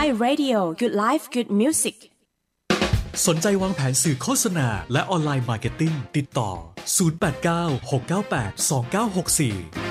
My Radio Good Life Good Music สนใจวางแผนสื่อโฆษณาและออนไลน์มาร์เก็ตติ้งติดต่อ 089 698 2964